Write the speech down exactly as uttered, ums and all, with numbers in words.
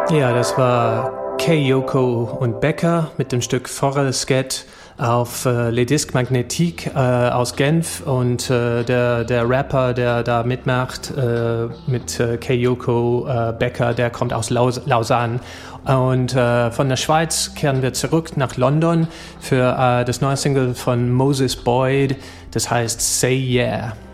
Ja, das war Kayoko und Becker mit dem Stück Forelsket auf äh, Les Disques Magnétiques äh, aus Genf und äh, der, der Rapper, der da mitmacht äh, mit äh, Kayoko äh, Becker, der kommt aus Laus- Lausanne. Und äh, von der Schweiz kehren wir zurück nach London für äh, das neue Single von Moses Boyd, das heißt Say Yeah.